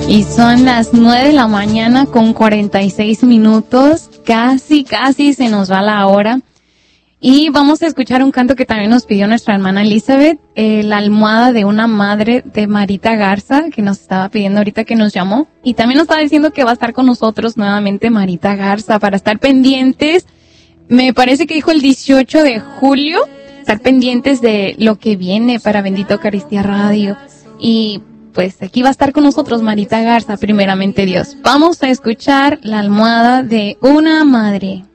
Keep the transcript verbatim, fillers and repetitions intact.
Y son las nueve de la mañana con cuarenta y seis minutos. Casi, casi se nos va la hora. Y vamos a escuchar un canto que también nos pidió nuestra hermana Elizabeth, eh, La almohada de una madre, de Marita Garza, que nos estaba pidiendo ahorita que nos llamó. Y también nos estaba diciendo que va a estar con nosotros nuevamente Marita Garza para estar pendientes. Me parece que dijo el dieciocho de julio, estar pendientes de lo que viene para Bendita Eucaristía Radio. Y pues aquí va a estar con nosotros Marita Garza, primeramente Dios. Vamos a escuchar La almohada de una madre.